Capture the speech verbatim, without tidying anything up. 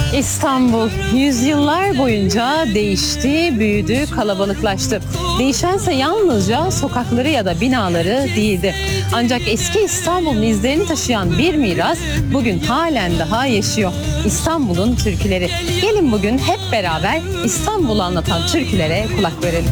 İstanbul yüzyıllar boyunca değişti, büyüdü, kalabalıklaştı. Değişense yalnızca sokakları ya da binaları değildi. Ancak eski İstanbul'un izlerini taşıyan bir miras bugün halen daha yaşıyor. İstanbul'un türküleri. Gelin bugün hep beraber İstanbul'u anlatan türkülere kulak verelim.